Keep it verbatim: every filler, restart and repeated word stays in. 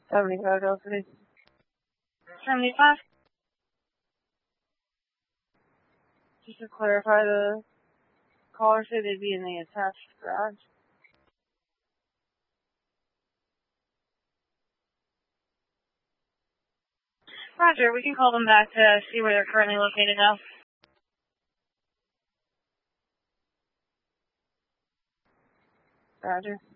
seventy-five, L C. seventy-five? Just to clarify, the caller said they'd be in the attached garage. Roger, we can call them back to see where they're currently located now. Roger.